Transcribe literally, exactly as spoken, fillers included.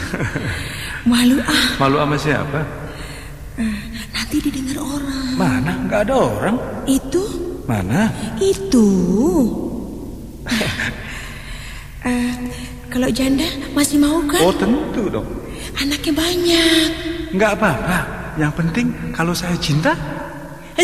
Malu ah. Malu sama siapa? Nanti didengar orang. Mana? Nggak ada orang. Itu? Mana? Itu. uh, Kalau janda masih mau kan? Oh tentu dong. Anaknya banyak. Nggak apa-apa. Yang penting kalau saya cinta